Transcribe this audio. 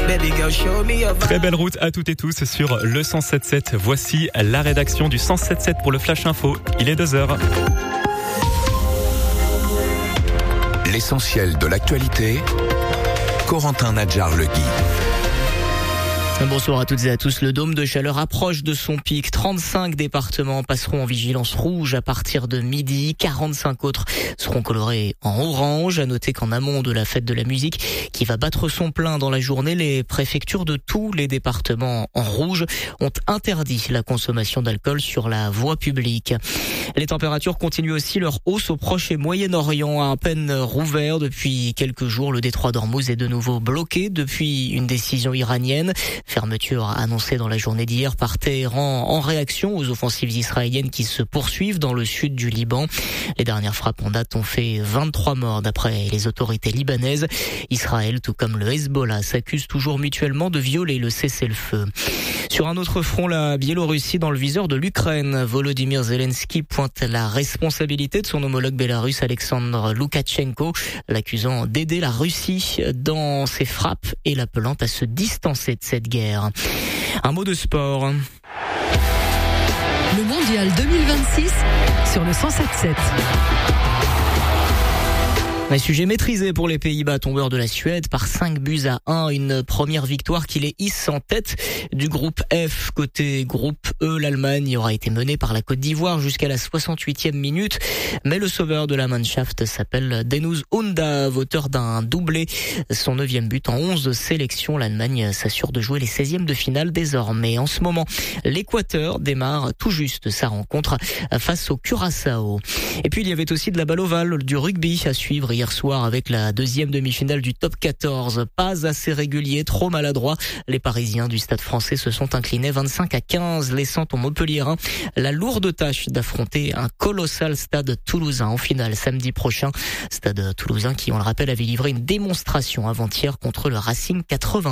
Baby girl, show me your vibe. Très belle route à toutes et tous sur le 107.7. Voici la rédaction du 107.7 pour le Flash Info. Il est 2h. L'essentiel de l'actualité, Corentin Nadjar-Legui. Bonsoir à toutes et à tous. Le dôme de chaleur approche de son pic. 35 départements passeront en vigilance rouge à partir de midi. 45 autres seront colorés en orange. À noter qu'en amont de la fête de la musique qui va battre son plein dans la journée, les préfectures de tous les départements en rouge ont interdit la consommation d'alcool sur la voie publique. Les températures continuent aussi leur hausse au Proche et Moyen-Orient. À peine rouvert depuis quelques jours, le détroit d'Ormuz est de nouveau bloqué depuis une décision iranienne. Fermeture annoncée dans la journée d'hier par Téhéran en réaction aux offensives israéliennes qui se poursuivent dans le sud du Liban. Les dernières frappes en date ont fait 23 morts d'après les autorités libanaises. Israël, tout comme le Hezbollah, s'accusent toujours mutuellement de violer le cessez-le-feu. Sur un autre front, la Biélorussie dans le viseur de l'Ukraine. Volodymyr Zelensky pointe la responsabilité de son homologue bélarusse Alexandre Loukachenko, l'accusant d'aider la Russie dans ses frappes et l'appelant à se distancer de cette guerre. Un mot de sport. Le mondial 2026 sur le 107.7. Un sujet maîtrisé pour les Pays-Bas, tombeurs de la Suède par 5-1. Une première victoire qui les hisse en tête du groupe F. Côté groupe E, l'Allemagne aura été menée par la Côte d'Ivoire jusqu'à la 68e minute. Mais le sauveur de la Mannschaft s'appelle Deniz Undav, auteur d'un doublé. Son 9e but en 11 sélections. L'Allemagne s'assure de jouer les 16e de finale désormais. En ce moment, l'Équateur démarre tout juste sa rencontre face au Curaçao. Et puis il y avait aussi de la balle ovale, du rugby à suivre hier soir avec la 2e demi-finale du top 14. Pas assez régulier, trop maladroit. Les Parisiens du Stade Français se sont inclinés 25-15, laissant aux Montpelliérains la lourde tâche d'affronter un colossal Stade Toulousain en finale samedi prochain. Stade Toulousain qui, on le rappelle, avait livré une démonstration avant-hier contre le Racing 80.